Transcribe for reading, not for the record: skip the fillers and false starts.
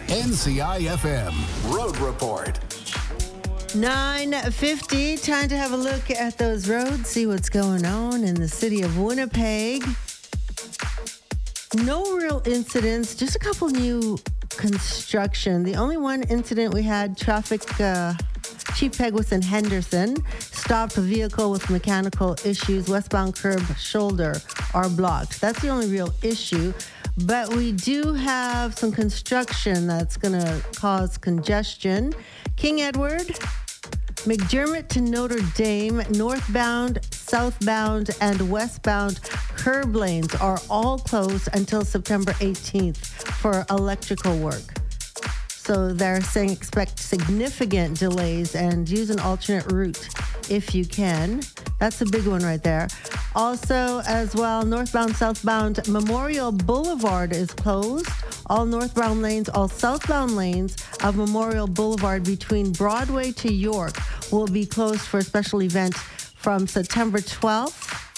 NCIFM Road Report. 9:50. Time to have a look at those roads, see what's going on in the city of Winnipeg. No real incidents, just a couple new construction. The only one incident we had, traffic, Chief Peguis and Henderson stopped a vehicle with mechanical issues. Westbound curb shoulder are blocked. That's the only real issue. But we do have some construction that's going to cause congestion. King Edward, McDermott to Notre Dame, northbound, southbound, and westbound curb lanes are all closed until September 18th for electrical work. So they're saying expect significant delays and use an alternate route if you can. That's a big one right there. Also, as well, northbound, southbound Memorial Boulevard is closed. All northbound lanes, all southbound lanes of Memorial Boulevard between Broadway to York will be closed for a special event from September 12th